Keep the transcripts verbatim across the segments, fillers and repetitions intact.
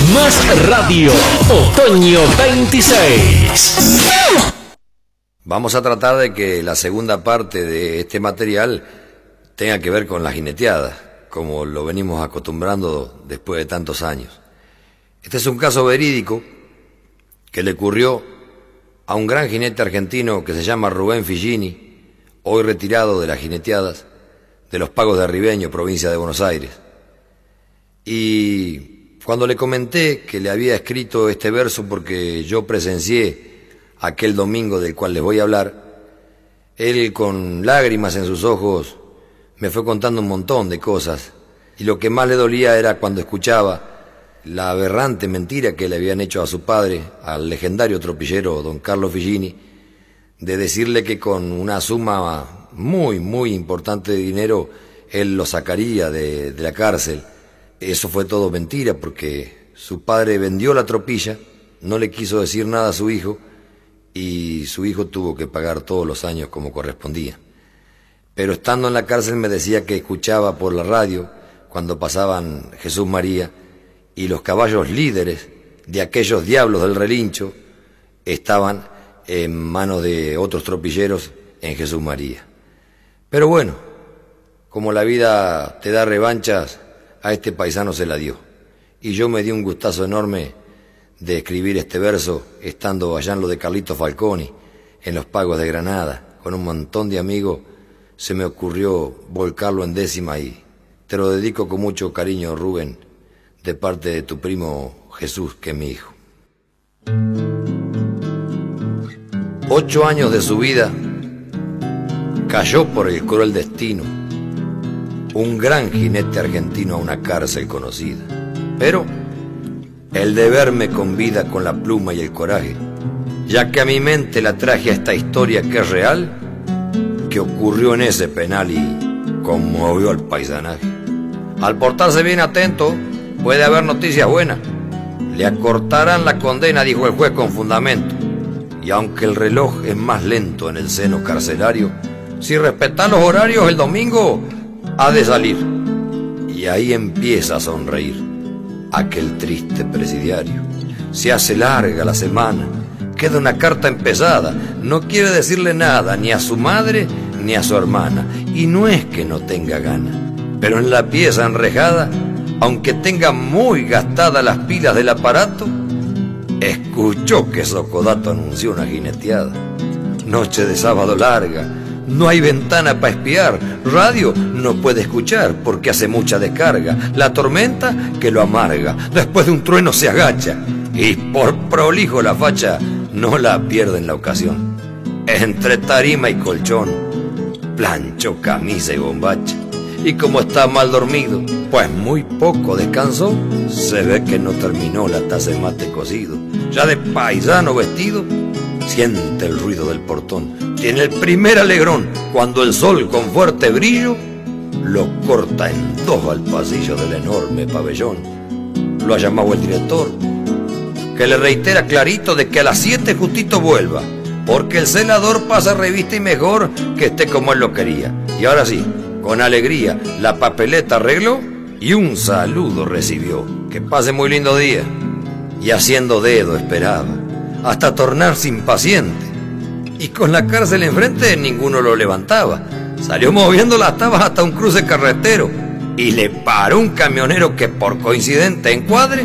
Más Radio, Otoño veintiséis. Vamos a tratar de que la segunda parte de este material tenga que ver con la jineteada, como lo venimos acostumbrando después de tantos años. Este es un caso verídico que le ocurrió a un gran jinete argentino que se llama Rubén Figini, hoy retirado de las jineteadas de los Pagos de Arribeño, provincia de Buenos Aires. Y cuando le comenté que le había escrito este verso porque yo presencié aquel domingo del cual les voy a hablar, él con lágrimas en sus ojos me fue contando un montón de cosas, y lo que más le dolía era cuando escuchaba la aberrante mentira que le habían hecho a su padre, al legendario tropillero don Carlos Figini, de decirle que con una suma muy, muy importante de dinero él lo sacaría de, de la cárcel. Eso fue todo mentira, porque su padre vendió la tropilla, no le quiso decir nada a su hijo, y su hijo tuvo que pagar todos los años como correspondía. Pero estando en la cárcel me decía que escuchaba por la radio, cuando pasaban Jesús María, y los caballos líderes de aquellos diablos del relincho estaban en manos de otros tropilleros en Jesús María. Pero bueno, como la vida te da revanchas, a este paisano se la dio. Y yo me di un gustazo enorme de escribir este verso estando allá en lo de Carlito Falconi, en los Pagos de Granada, con un montón de amigos. Se me ocurrió volcarlo en décima y te lo dedico con mucho cariño, Rubén, de parte de tu primo Jesús, que es mi hijo. Ocho años de su vida cayó por el cruel destino un gran jinete argentino a una cárcel conocida. Pero el deber me convida con la pluma y el coraje, ya que a mi mente la traje a esta historia que es real, que ocurrió en ese penal y conmovió al paisanaje. Al portarse bien atento, puede haber noticias buenas. Le acortarán la condena, dijo el juez con fundamento. Y aunque el reloj es más lento en el seno carcelario, si respetan los horarios, el domingo ha de salir. Y ahí empieza a sonreír aquel triste presidiario. Se hace larga la semana, queda una carta empezada. No quiere decirle nada ni a su madre ni a su hermana. Y no es que no tenga gana, pero en la pieza enrejada, aunque tenga muy gastadas las pilas del aparato, escuchó que Socodato anunció una jineteada. Noche de sábado larga, no hay ventana para espiar, radio no puede escuchar porque hace mucha descarga, la tormenta que lo amarga, después de un trueno se agacha, y por prolijo la facha no la pierde en la ocasión. Entre tarima y colchón, plancho, camisa y bombacha. Y como está mal dormido, pues muy poco descansó, se ve que no terminó la taza de mate cocido. Ya de paisano vestido, siente el ruido del portón. Tiene el primer alegrón cuando el sol con fuerte brillo lo corta en dos al pasillo del enorme pabellón. Lo ha llamado el director, que le reitera clarito de que a las siete justito vuelva, porque el celador pasa revista y mejor que esté como él lo quería. Y ahora sí, con alegría la papeleta arregló y un saludo recibió. Que pase muy lindo día. Y haciendo dedo esperaba hasta tornarse impaciente, y con la cárcel enfrente ninguno lo levantaba. Salió moviendo las tabas hasta un cruce carretero y le paró un camionero que por coincidente encuadre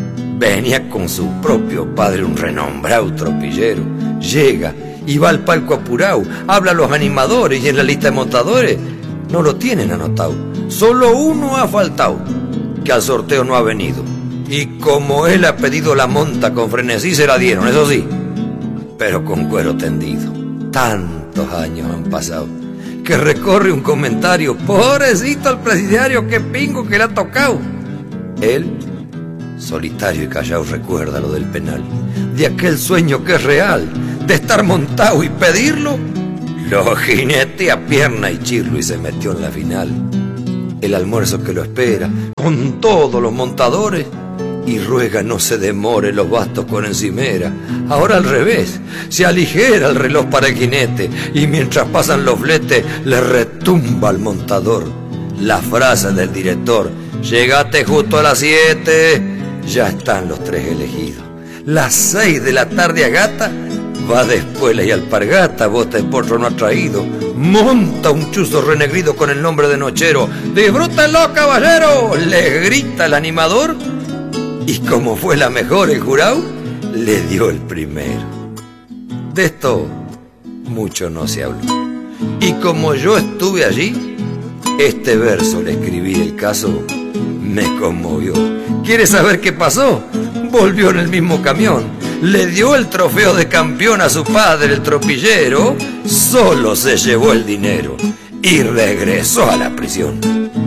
venía con su propio padre, un renombrado tropillero. Llega y va al palco apurado, habla a los animadores y en la lista de montadores no lo tienen anotado. Solo uno ha faltado, que al sorteo no ha venido. Y como él ha pedido la monta con frenesí, se la dieron, eso sí, pero con cuero tendido. Tantos años han pasado que recorre un comentario: pobrecito al presidiario, qué pingo que le ha tocado. Él, solitario y callado, recuerda lo del penal, de aquel sueño que es real, de estar montado y pedirlo. Lo jinetea a pierna y chirlo y se metió en la final. El almuerzo que lo espera, con todos los montadores, y ruega no se demore los bastos con encimera. Ahora al revés, se aligera el reloj para el jinete, y mientras pasan los fletes le retumba al montador la frase del director: llegate justo a las siete, ya están los tres elegidos. Las seis de la tarde a gata, va de espuela y alpargata, bota de porro no ha traído. Monta un chuzo renegrido con el nombre de nochero. ¡Disfrútenlo, caballero!, le grita el animador. Y como fue la mejor el jurado, le dio el primero. De esto mucho no se habló. Y como yo estuve allí, este verso le escribí, el caso me conmovió. ¿Quiere saber qué pasó? Volvió en el mismo camión, le dio el trofeo de campeón a su padre, el tropillero, solo se llevó el dinero y regresó a la prisión.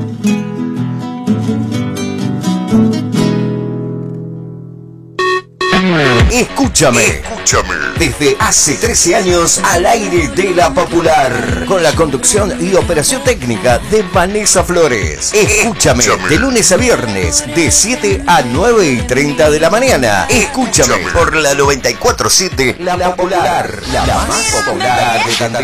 Escúchame, escúchame. Desde hace trece años al aire de La Popular, con la conducción y operación técnica de Vanessa Flores. Escúchame, escúchame. De lunes a viernes, de siete a nueve y treinta de la mañana. Escúchame, escúchame. Por la noventa y cuatro punto siete, La Popular, la, la más popular de Tandil.